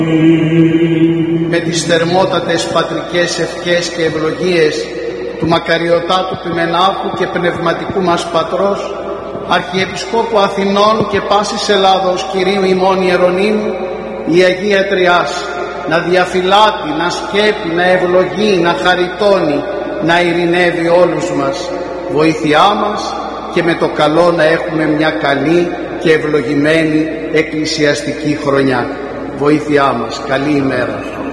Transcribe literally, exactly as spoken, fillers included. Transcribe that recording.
Με τις θερμότατες πατρικές ευχές και ευλογίες του μακαριωτάτου Πιμενάχου και πνευματικού μας πατρός, Αρχιεπισκόπου Αθηνών και πάσης Ελλάδος Κυρίου ημών Ιερονύμου, η Αγία Τριάς, να διαφυλάτει, να σκέπει, να ευλογεί, να χαριτώνει, να ειρηνεύει όλους μας. Βοήθειά μας και με το καλό να έχουμε μια καλή και ευλογημένη εκκλησιαστική χρονιά. Βοήθειά μας. Καλή ημέρα.